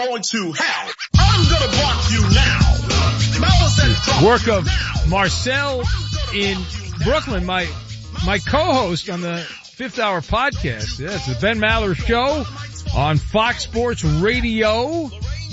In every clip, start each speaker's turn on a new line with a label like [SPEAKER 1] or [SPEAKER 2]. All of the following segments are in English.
[SPEAKER 1] Going to hell. I'm gonna block you now.
[SPEAKER 2] Work of Marcel in Brooklyn, my co-host on the Fifth Hour podcast. Yeah, it's the Ben Maller Show on Fox Sports Radio.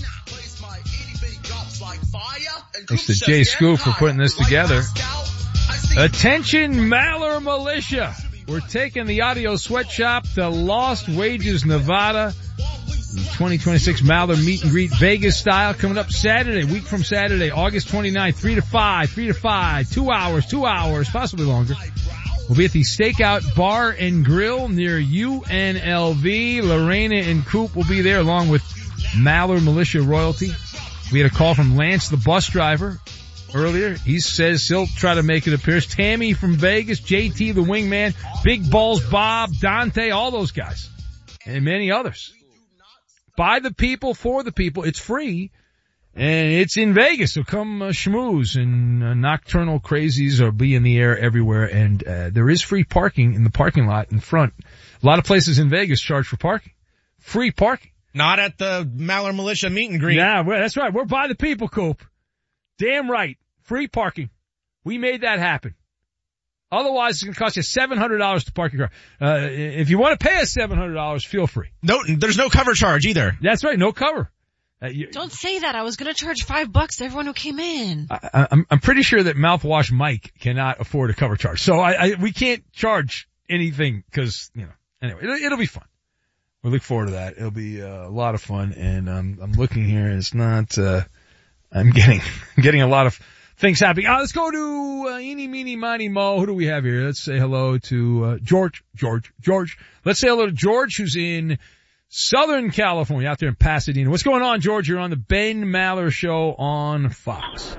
[SPEAKER 2] Thanks to Jay Scoop for putting this together. Attention, Maller Militia. We're taking the audio sweatshop to Lost Wages, Nevada. The 2026 Maller Meet and Greet Vegas style coming up Saturday, week from Saturday, August 29th, 3 to 5, 2 hours, possibly longer. We'll be at the Stakeout Bar and Grill near UNLV. Lorena and Coop will be there along with Maller Militia royalty. We had a call from Lance, the bus driver, earlier. He says he'll try to make an appearance. Tammy from Vegas, JT the wingman, Big Balls Bob, Dante, all those guys, and many others. By the people, for the people. It's free, and it's in Vegas, so come schmooze, and nocturnal crazies will be in the air everywhere, and there is free parking in the parking lot in front. A lot of places in Vegas charge for parking. Free parking.
[SPEAKER 3] Not at the Maller Militia meet and greet.
[SPEAKER 2] Yeah, well, that's right. We're by the people, Coop. Damn right. Free parking. We made that happen. Otherwise, it's going to cost you $700 to park your car. If you want to pay us $700, feel free.
[SPEAKER 3] No, there's no cover charge either.
[SPEAKER 2] That's right, no cover.
[SPEAKER 4] Don't say that. I was going to charge $5 to everyone who came in.
[SPEAKER 2] I'm pretty sure that Mouthwash Mike cannot afford a cover charge, so we can't charge anything because anyway, it'll be fun. We look forward to that. It'll be a lot of fun, and I'm looking here, and it's not. I'm getting a lot of things happening. Let's go to Eeny, Meeny, Miny, Mo. Who do we have here? Let's say hello to George. Let's say hello to George, who's in Southern California, out there in Pasadena. What's going on, George? You're on the Ben Maller Show on Fox.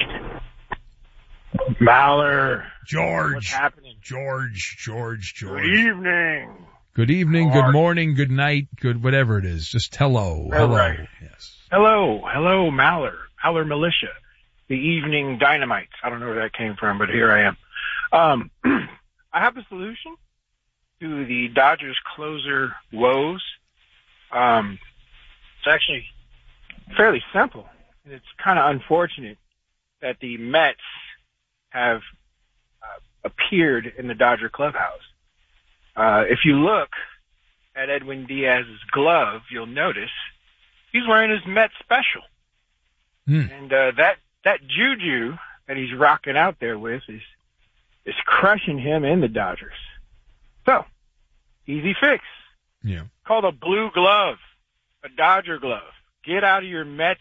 [SPEAKER 5] Maller.
[SPEAKER 2] George.
[SPEAKER 5] What's happening?
[SPEAKER 2] George.
[SPEAKER 5] Good evening.
[SPEAKER 2] Good evening, good morning, good night, good whatever it is. Just hello.
[SPEAKER 5] All right.
[SPEAKER 2] Yes.
[SPEAKER 5] Hello, Maller Militia. The evening dynamites. I don't know where that came from, but here I am. I have a solution to the Dodgers closer woes. It's actually fairly simple, and it's kind of unfortunate that the Mets have appeared in the Dodger clubhouse. If you look at Edwin Diaz's glove, you'll notice he's wearing his Mets special. And that juju that he's rocking out there with is crushing him and the Dodgers. So, easy fix.
[SPEAKER 2] Yeah.
[SPEAKER 5] Called a blue glove, a Dodger glove. Get out of your Mets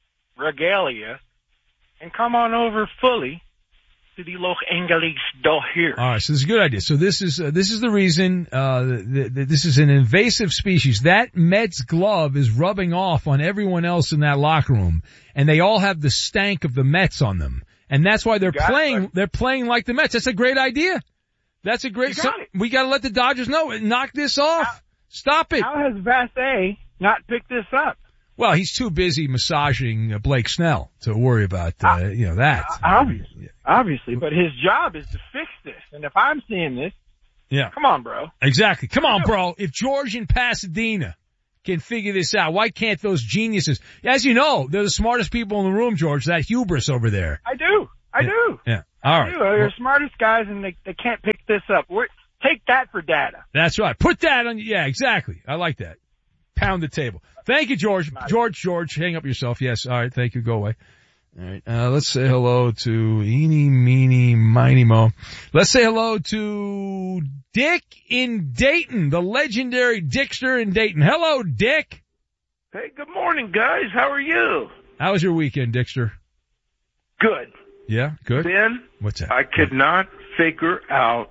[SPEAKER 5] regalia and come on over fully to the Los Angeles Dodgers.
[SPEAKER 2] All right, so this is a good idea. So this is the reason, this is an invasive species. That Mets glove is rubbing off on everyone else in that locker room, and they all have the stank of the Mets on them. And that's why they're playing like the Mets. That's a great idea. That's a great, we gotta let the Dodgers know, knock this off. Stop it.
[SPEAKER 5] How has Vassay not picked this up?
[SPEAKER 2] Well, he's too busy massaging Blake Snell to worry about, that.
[SPEAKER 5] Obviously, but his job is to fix this. And if I'm seeing this, come on, bro.
[SPEAKER 2] Exactly. Come on, bro. If George in Pasadena can figure this out, why can't those geniuses? As you know, they're the smartest people in the room, George, that hubris over there.
[SPEAKER 5] I do.
[SPEAKER 2] Yeah. All right.
[SPEAKER 5] They're the smartest guys, and they can't pick this up. Take that for data.
[SPEAKER 2] That's right. Put that on. Yeah, exactly. I like that. Pound the table. Thank you, George. George, hang up yourself. Yes. All right. Thank you. Go away. All right. Let's say hello to Eeny, Meeny, Miny, Mo. Let's say hello to Dick in Dayton, the legendary Dickster in Dayton. Hello, Dick.
[SPEAKER 6] Hey, good morning, guys. How are you?
[SPEAKER 2] How was your weekend, Dickster?
[SPEAKER 6] Good.
[SPEAKER 2] Yeah, good.
[SPEAKER 6] Ben,
[SPEAKER 2] what's that?
[SPEAKER 6] I could not figure out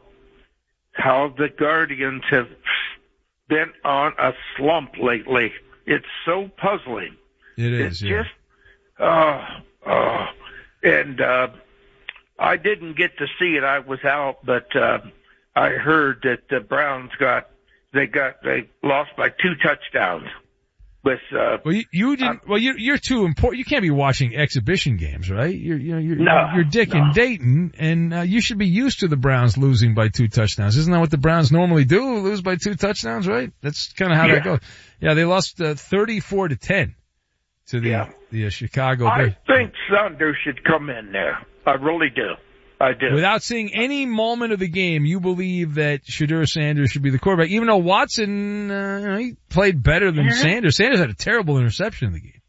[SPEAKER 6] how the Guardians have been on a slump lately. It's so puzzling.
[SPEAKER 2] It's
[SPEAKER 6] just, and I didn't get to see it. I was out, but I heard that the Browns they lost by 2 touchdowns. With
[SPEAKER 2] you didn't. You're too important. You can't be watching exhibition games, right? You're Dick in Dayton, and you should be used to the Browns losing by 2 touchdowns. Isn't that what the Browns normally do? Lose by 2 touchdowns, right? That's kind of how that goes. Yeah, they lost 34-10. to the Chicago Bears.
[SPEAKER 6] I think Sanders should come in there. I really do. I do.
[SPEAKER 2] Without seeing any moment of the game, you believe that Shedeur Sanders should be the quarterback, even though Watson, he played better than Sanders. Sanders had a terrible interception in the game.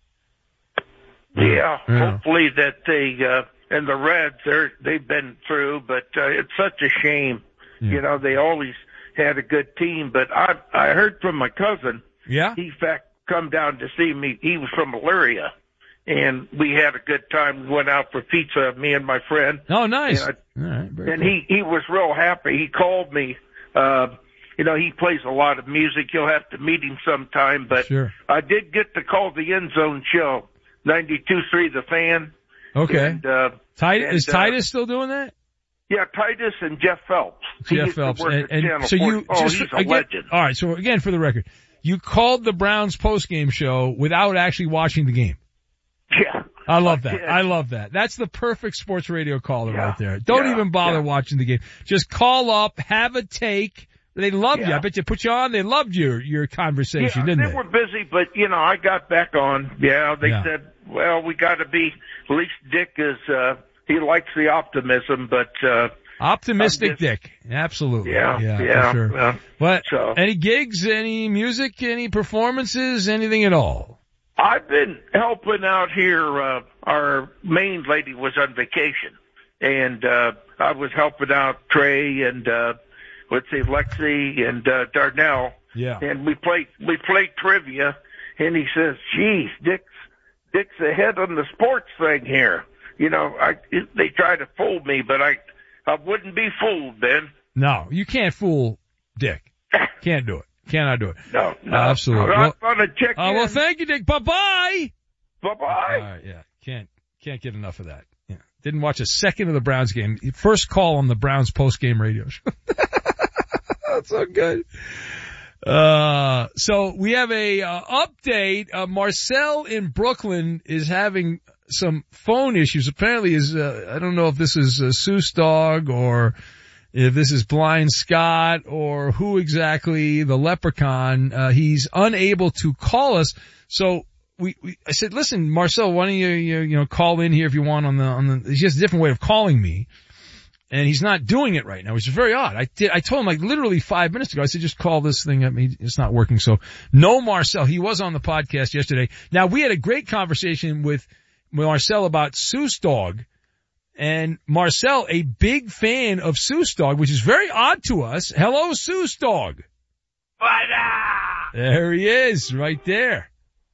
[SPEAKER 6] Yeah. Hopefully that they, and the Reds, they've been through, but, it's such a shame.
[SPEAKER 2] Yeah.
[SPEAKER 6] You know, they always had a good team, but I heard from my cousin.
[SPEAKER 2] Yeah.
[SPEAKER 6] He, in fact, come down to see me. He was from Elyria. And we had a good time. We went out for pizza, me and my friend.
[SPEAKER 2] Oh, nice.
[SPEAKER 6] And,
[SPEAKER 2] all right,
[SPEAKER 6] and he was real happy. He called me. You know, he plays a lot of music. You'll have to meet him sometime. But
[SPEAKER 2] sure.
[SPEAKER 6] I did get to call the End Zone show, 92.3 The Fan.
[SPEAKER 2] Okay.
[SPEAKER 6] And,
[SPEAKER 2] is Titus still doing that?
[SPEAKER 6] Yeah, Titus and Jeff Phelps.
[SPEAKER 2] Jeff Phelps. And so you
[SPEAKER 6] he's a legend.
[SPEAKER 2] All right. So again, for the record, you called the Browns postgame show without actually watching the game.
[SPEAKER 6] Yeah.
[SPEAKER 2] I love that. I love that. That's the perfect sports radio caller right there. Don't even bother watching the game. Just call up, have a take. They loved you. I bet you put you on. They loved your conversation, didn't they?
[SPEAKER 6] They were busy, but, you know, I got back on. Yeah, they said, well, we got to be, at least Dick is, he likes the optimism, but,
[SPEAKER 2] optimistic Dick. Absolutely.
[SPEAKER 6] Yeah,
[SPEAKER 2] for sure.
[SPEAKER 6] Yeah.
[SPEAKER 2] But any gigs, any music, any performances, anything at all?
[SPEAKER 6] I've been helping out here. Our main lady was on vacation, and I was helping out Trey and Lexi and Darnell. Yeah. And we played trivia, and he says, "Geez, Dick's ahead on the sports thing here." You know, they try to fool me, but I wouldn't be fooled, Ben.
[SPEAKER 2] No, you can't fool Dick. Can't do it. Cannot do it.
[SPEAKER 6] No.
[SPEAKER 2] Absolutely.
[SPEAKER 6] I'm gonna check in.
[SPEAKER 2] Well, thank you, Dick. Bye-bye.
[SPEAKER 6] Bye-bye.
[SPEAKER 2] All right, yeah. Can't get enough of that. Yeah. Didn't watch a second of the Browns game. First call on the Browns post-game radio show. That's so good. So we have a update. Marcel in Brooklyn is having some phone issues. Apparently I don't know if this is Seuss Dog or if this is Blind Scott or who exactly, the leprechaun. He's unable to call us. So I said, listen, Marcel, why don't you call in here if you want on the, he has a different way of calling me. And he's not doing it right now, which is very odd. I told him like literally 5 minutes ago, I said, just call this thing at me. It's not working. So no Marcel. He was on the podcast yesterday. Now we had a great conversation with Marcel about Seuss Dog. And Marcel, a big fan of Seuss Dog, which is very odd to us. Hello, Seuss Dog. There he is, right there.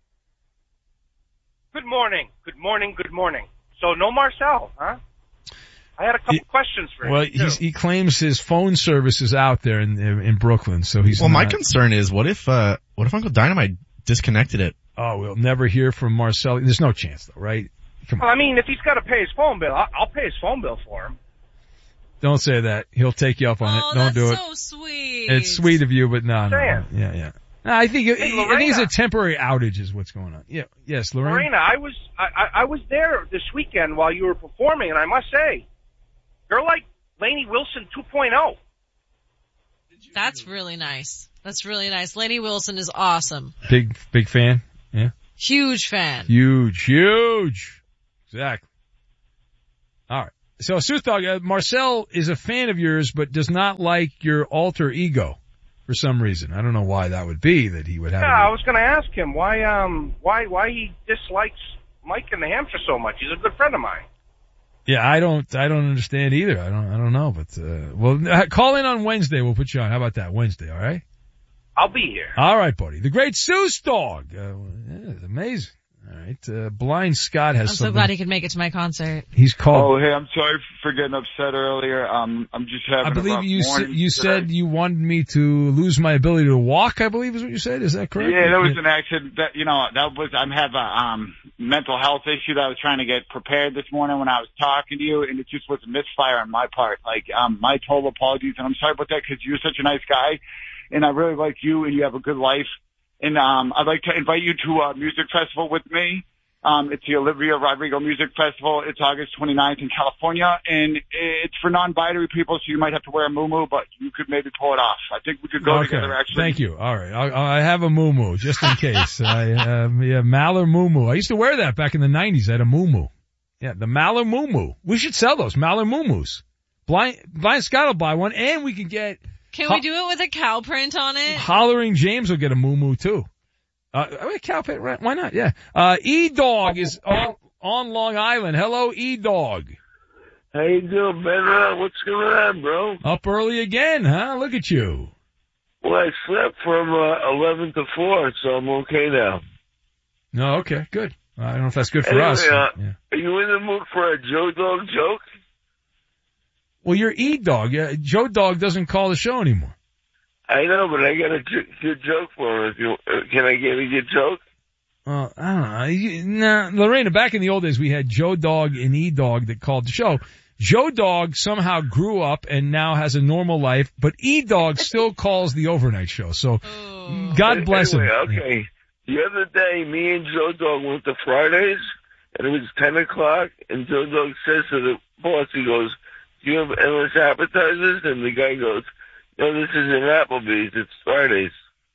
[SPEAKER 7] Good morning. So no Marcel, huh? I had a couple questions for him.
[SPEAKER 2] Well, he claims his phone service is out there in Brooklyn, so he's.
[SPEAKER 3] Well, my concern is, what if Uncle Dynamite disconnected it?
[SPEAKER 2] Oh, we'll never hear from Marcel. There's no chance, though, right? Come on.
[SPEAKER 7] Well, I mean, if he's got to pay his phone bill, I'll pay his phone bill for him.
[SPEAKER 2] Don't say that. He'll take you up on it. Don't do it.
[SPEAKER 4] Oh, that's so sweet.
[SPEAKER 2] It's sweet of you, but no. Yeah. No, I think it's a temporary outage is what's going on. Yeah. Yes, Lorena.
[SPEAKER 7] Lorena, I was there this weekend while you were performing, and I must say, you're like Lainey Wilson 2.0.
[SPEAKER 4] That's really nice. Lainey Wilson is awesome.
[SPEAKER 2] Big fan. Yeah.
[SPEAKER 4] Huge fan.
[SPEAKER 2] Huge. Exactly. All right. So, Seuss Dog, Marcel is a fan of yours, but does not like your alter ego for some reason. I don't know why that would be that he would have.
[SPEAKER 7] Yeah, I was going to ask him why he dislikes Mike in New Hampshire so much. He's a good friend of mine.
[SPEAKER 2] Yeah, I don't understand either. I don't know, but call in on Wednesday. We'll put you on. How about that? Wednesday, all right?
[SPEAKER 7] I'll be here.
[SPEAKER 2] All right, buddy. The great Seuss Dog. It's amazing. All right. Blind Scott has something.
[SPEAKER 4] I'm so glad he could make it to my concert.
[SPEAKER 2] He's called.
[SPEAKER 8] Oh, hey, I'm sorry for getting upset earlier. I'm just having
[SPEAKER 2] I believe
[SPEAKER 8] you
[SPEAKER 2] said you wanted me to lose my ability to walk, I believe is what you said. Is that correct?
[SPEAKER 8] Yeah, that was an accident. I have a mental health issue that I was trying to get prepared this morning when I was talking to you, and it just was a misfire on my part. My total apologies, and I'm sorry about that because you're such a nice guy, and I really like you, and you have a good life. And I'd like to invite you to a music festival with me It's the Olivia Rodrigo Music Festival. It's August 29th in California, and it's for non-binary people, so you might have to wear a muumuu, but you could maybe pull it off. I think we could go together, actually.
[SPEAKER 2] Thank you. All right. I have a muumuu, just in case. Maller muumuu. I used to wear that back in the 90s. I had a muumuu. Yeah, the Maller muumuu. We should sell those, Maller muumuus. Blind Scott will buy one, and we can get...
[SPEAKER 4] Can we do it with a cow print on it? Hollering
[SPEAKER 2] James will get a muumuu, too. Cow print, right? Why not? Yeah. E-Dog is on Long Island. Hello, E-Dog.
[SPEAKER 9] How you doing, Ben? What's going on, bro?
[SPEAKER 2] Up early again, huh? Look at you.
[SPEAKER 9] Well, I slept from 11 to 4, so I'm okay now.
[SPEAKER 2] No, okay, good. I don't know if that's good for us.
[SPEAKER 9] Yeah. Are you in the mood for a Joe Dog joke?
[SPEAKER 2] Well, you're E-Dog. Yeah, Joe Dog doesn't call the show anymore.
[SPEAKER 9] I know, but I got a good joke for him. Can I get a good joke?
[SPEAKER 2] I don't know. Lorena, back in the old days, we had Joe Dog and E-Dog that called the show. Joe Dog somehow grew up and now has a normal life, but E-Dog still calls the overnight show. So, God bless him.
[SPEAKER 9] Okay. The other day, me and Joe Dog went to Fridays, and it was 10 o'clock, and Joe Dog says to the boss, he goes, "Do you have endless appetizers?" And the guy goes, "No, this isn't Applebee's, it's Fridays."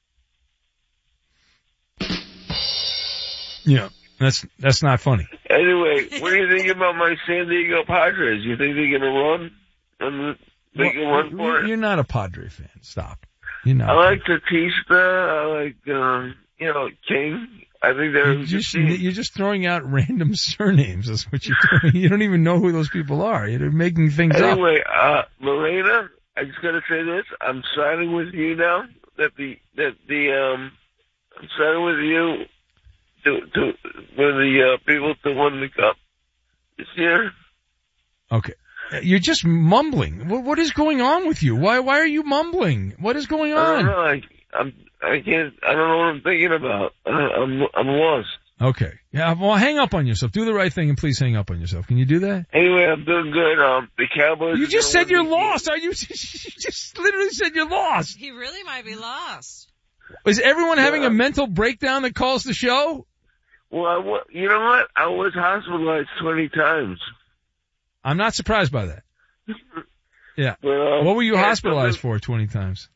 [SPEAKER 2] Yeah, that's not funny.
[SPEAKER 9] Anyway, what do you think about my San Diego Padres? You think they're going to run? They can run for it?
[SPEAKER 2] You're not a Padre fan. Stop. You're not.
[SPEAKER 9] I like Batista. I like, King. I think
[SPEAKER 2] you're just throwing out random surnames. That's what you're doing. You don't even know who those people are. You're making things up.
[SPEAKER 9] Anyway, Lorena, I just gotta say this. I'm siding with you now. I'm siding with you for the people to win the cup this year.
[SPEAKER 2] Okay. You're just mumbling. What is going on with you? Why are you mumbling? What is going on?
[SPEAKER 9] I don't know. I don't know what I'm thinking about. I'm lost.
[SPEAKER 2] Okay. Yeah, well, hang up on yourself. Do the right thing and please hang up on yourself. Can you do that?
[SPEAKER 9] Anyway, I'm doing good. The Cowboys...
[SPEAKER 2] You just said you're lost. You just literally said you're lost.
[SPEAKER 4] He really might be lost.
[SPEAKER 2] Is everyone having a mental breakdown that calls the show?
[SPEAKER 9] Well, you know what? I was hospitalized 20 times.
[SPEAKER 2] I'm not surprised by that. Yeah. What were you hospitalized for 20 times?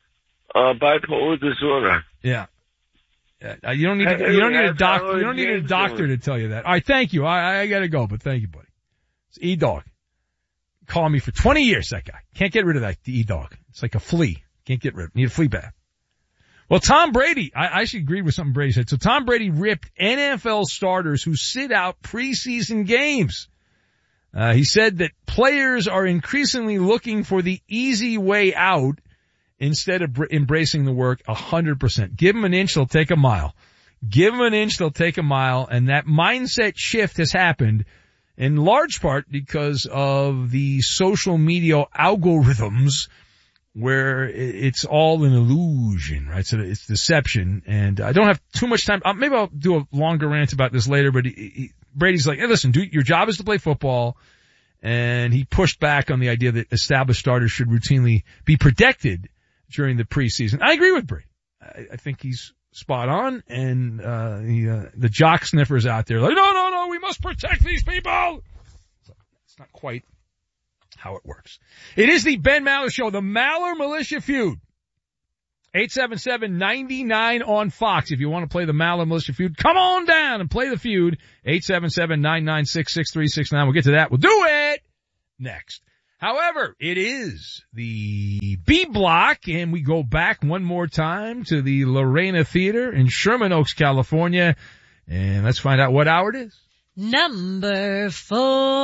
[SPEAKER 9] Bipolar disorder.
[SPEAKER 2] Yeah. You don't need a doctor. You don't need a doctor to tell you that. All right, thank you. I gotta go, but thank you, buddy. It's E-Dog. Call me for 20 years, that guy. Can't get rid of that, the E-Dog. It's like a flea. Can't get rid of it. Need a flea bath. Well, Tom Brady, I actually agreed with something Brady said. So Tom Brady ripped NFL starters who sit out preseason games. He said that players are increasingly looking for the easy way out instead of embracing the work 100%. Give them an inch, they'll take a mile. Give them an inch, they'll take a mile. And that mindset shift has happened in large part because of the social media algorithms where it's all an illusion, right? So it's deception. And I don't have too much time. Maybe I'll do a longer rant about this later, but Brady's like, hey, listen, your job is to play football. And he pushed back on the idea that established starters should routinely be protected during the preseason. I agree with Brady. I think he's spot on. And, the jock sniffers out there like, no, we must protect these people. So it's not quite how it works. It is the Ben Maller Show, the Maller Militia Feud. 877-99 on Fox. If you want to play the Maller Militia Feud, come on down and play the feud. 877-996-6369. We'll get to that. We'll do it next. However, it is the B Block, and we go back one more time to the Lorena Theater in Sherman Oaks, California. And let's find out what hour it is.
[SPEAKER 4] Number 4.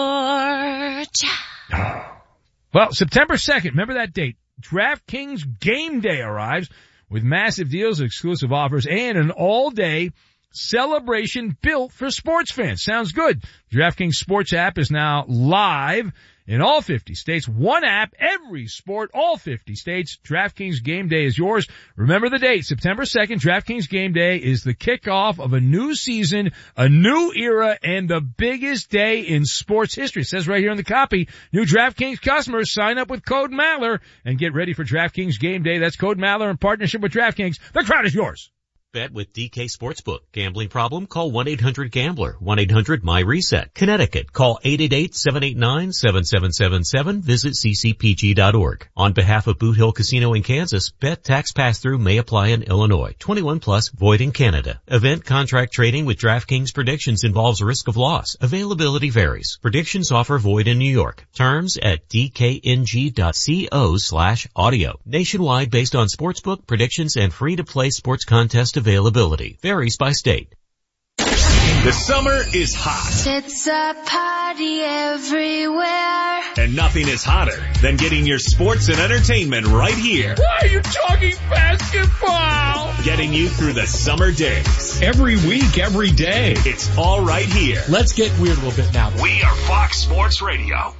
[SPEAKER 2] Well, September 2nd, remember that date. DraftKings Game Day arrives with massive deals, exclusive offers, and an all-day celebration built for sports fans. Sounds good. DraftKings Sports app is now live in all 50 states. One app, every sport, all 50 states. DraftKings Game Day is yours. Remember the date, September 2nd. DraftKings Game Day is the kickoff of a new season, a new era, and the biggest day in sports history. It says right here in the copy, new DraftKings customers sign up with code Maller and get ready for DraftKings Game Day. That's code Maller in partnership with DraftKings. The crowd is yours.
[SPEAKER 10] Bet with DK Sportsbook. Gambling problem? Call 1-800-GAMBLER. 1-800-MY-RESET. Connecticut. Call 888-789-7777. Visit ccpg.org. On behalf of Boot Hill Casino in Kansas, bet tax pass-through may apply in Illinois. 21 plus, void in Canada. Event contract trading with DraftKings predictions involves risk of loss. Availability varies. Predictions offer void in New York. Terms at dkng.co/audio. Nationwide based on sportsbook predictions and free-to-play sports contest availability. Varies by state.
[SPEAKER 1] The summer is hot.
[SPEAKER 11] It's a party everywhere.
[SPEAKER 1] And nothing is hotter than getting your sports and entertainment right here.
[SPEAKER 2] Why are you talking basketball?
[SPEAKER 1] Getting you through the summer days. Every week, every day. It's all right here.
[SPEAKER 12] Let's get weird a little bit now.
[SPEAKER 1] We are Fox Sports Radio.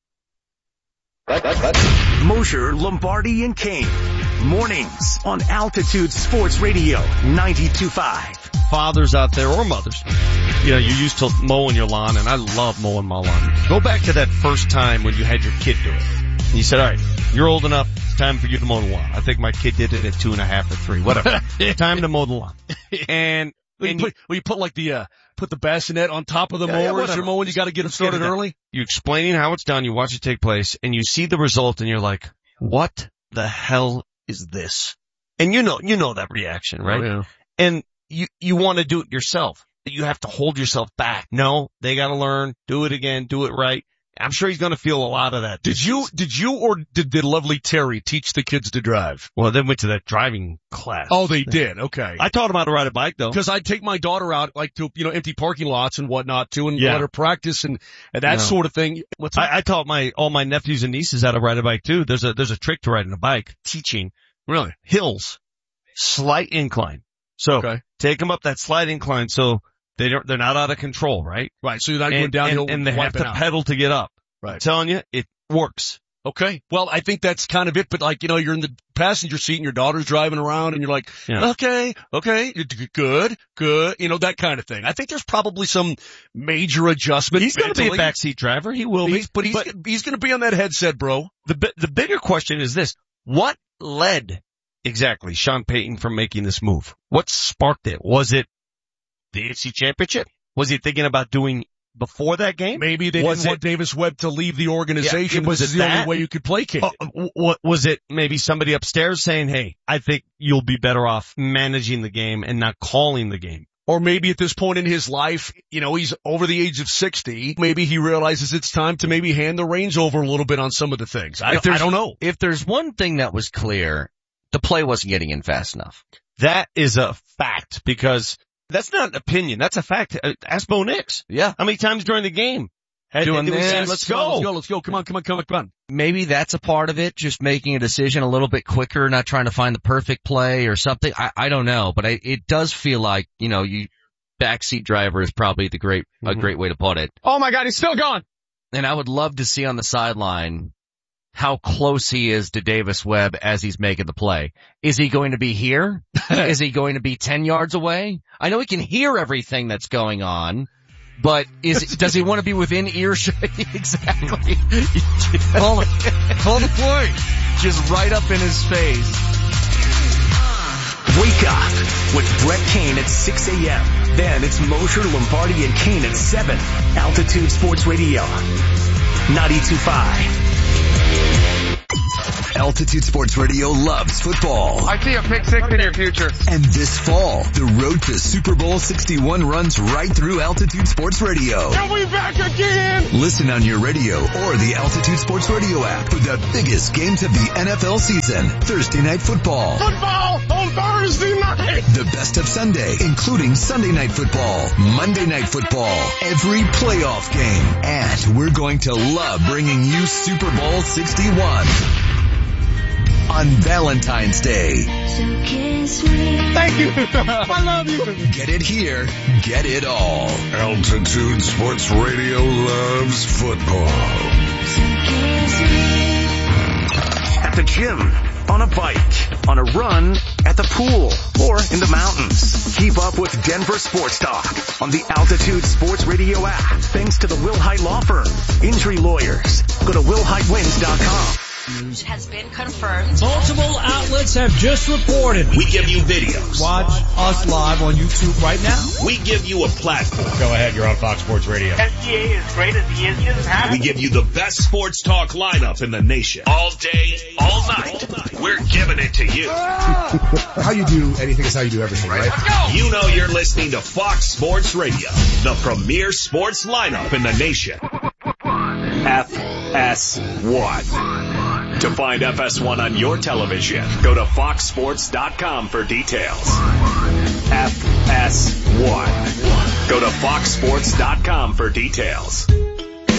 [SPEAKER 13] Mosher, Lombardi, and Kane. Mornings on Altitude Sports Radio 92.5.
[SPEAKER 3] Fathers out there or mothers, you're used to mowing your lawn, and I love mowing my lawn. Go back to that first time when you had your kid do it. And you said, all right, you're old enough. It's time for you to mow the lawn. I think my kid did it at 2.5 or 3, whatever. Time to mow the lawn. And
[SPEAKER 12] you put like the bassinet on top of the mower as you're mowing. You got to get them started early.
[SPEAKER 3] You explaining how it's done. You watch it take place, and you see the result, and you're like, what the hell is this? And you know that reaction, right?
[SPEAKER 12] Oh, yeah.
[SPEAKER 3] And you want to do it yourself. You have to hold yourself back. No, they got to learn, do it again, do it right. I'm sure he's going to feel a lot of that.
[SPEAKER 12] Did you or did lovely Terry teach the kids to drive?
[SPEAKER 3] Well, they went to that driving class.
[SPEAKER 12] Oh, they did. Okay.
[SPEAKER 3] I taught them how to ride a bike though.
[SPEAKER 12] Because I'd take my daughter out like to, empty parking lots and whatnot too and let her practice and that sort of thing.
[SPEAKER 3] I taught all my nephews and nieces how to ride a bike too. There's a trick to riding a bike. Teaching.
[SPEAKER 12] Really?
[SPEAKER 3] Hills. Slight incline. So take them up that slight incline so they're not out of control, right?
[SPEAKER 12] Right. So you're not going downhill
[SPEAKER 3] and they have to pedal to get up.
[SPEAKER 12] Right.
[SPEAKER 3] I'm telling you, it works.
[SPEAKER 12] Okay. Well, I think that's kind of it, but you're in the passenger seat and your daughter's driving around and you're like, okay, good, that kind of thing. I think there's probably some major adjustment.
[SPEAKER 3] He's going to be a backseat driver. He will be.
[SPEAKER 12] But he's going to be on that headset, bro.
[SPEAKER 3] The bigger question is this. What led exactly Sean Payton from making this move? What sparked it? Was it the AFC Championship? Was he thinking about doing before that game?
[SPEAKER 12] Maybe they didn't want Davis Webb to leave the organization.
[SPEAKER 3] Was
[SPEAKER 12] this is the only way you could placate it.
[SPEAKER 3] What was it? Maybe somebody upstairs saying, hey, I think you'll be better off managing the game and not calling the game.
[SPEAKER 12] Or maybe at this point in his life, he's over the age of 60. Maybe he realizes it's time to maybe hand the reins over a little bit on some of the things. I don't know.
[SPEAKER 14] If there's one thing that was clear, the play wasn't getting in fast enough.
[SPEAKER 3] That is a fact because that's not an opinion. That's a fact. Ask Bo Nix.
[SPEAKER 14] Yeah.
[SPEAKER 3] How many times during the game?
[SPEAKER 14] Doing this.
[SPEAKER 12] Let's go. Come on.
[SPEAKER 14] Maybe that's a part of it. Just making a decision a little bit quicker, not trying to find the perfect play or something. I don't know, but it does feel like, backseat driver is probably a great way to put it.
[SPEAKER 2] Oh my God, he's still gone.
[SPEAKER 14] And I would love to see on the sideline how close he is to Davis Webb as he's making the play. Is he going to be here? Is he going to be 10 yards away? I know he can hear everything that's going on, but does he want to be within earshot? Exactly. Call the play. Just right up in his face.
[SPEAKER 13] Wake up with Brett Kane at 6 a.m. Then it's Mosher, Lombardi, and Kane at 7. Altitude Sports Radio 92.5. Altitude Sports Radio loves football.
[SPEAKER 15] I see a pick six in your future.
[SPEAKER 13] And this fall, the road to Super Bowl 61 runs right through Altitude Sports Radio.
[SPEAKER 15] Are we back again?
[SPEAKER 13] Listen on your radio or the Altitude Sports Radio app for the biggest games of the NFL season. Thursday Night Football.
[SPEAKER 15] Football on Thursday night.
[SPEAKER 13] The best of Sunday, including Sunday Night Football, Monday Night Football, every playoff game. And we're going to love bringing you Super Bowl 61. On Valentine's Day.
[SPEAKER 15] Thank you. I love you.
[SPEAKER 13] Get it here. Get it all.
[SPEAKER 16] Altitude Sports Radio loves football.
[SPEAKER 13] At the gym, on a bike, on a run, at the pool, or in the mountains. Keep up with Denver Sports Talk on the Altitude Sports Radio app. Thanks to the Will Hite Law Firm. Injury lawyers. Go to willhitewins.com.
[SPEAKER 17] Fox News
[SPEAKER 4] has been confirmed.
[SPEAKER 17] Multiple outlets have just reported.
[SPEAKER 18] We give you videos.
[SPEAKER 17] Watch us live on YouTube right now.
[SPEAKER 18] We give you a platform.
[SPEAKER 19] Go ahead, you're on Fox Sports Radio.
[SPEAKER 20] SGA is great as he is.
[SPEAKER 18] We give you the best sports talk lineup in the nation. All day, all night. We're giving it to you.
[SPEAKER 19] How you do anything is how you do everything, right?
[SPEAKER 18] Let's go! You know you're listening to Fox Sports Radio, the premier sports lineup in the nation. FS1. To find FS1 on your television, go to foxsports.com for details. FS1. Go to foxsports.com for details.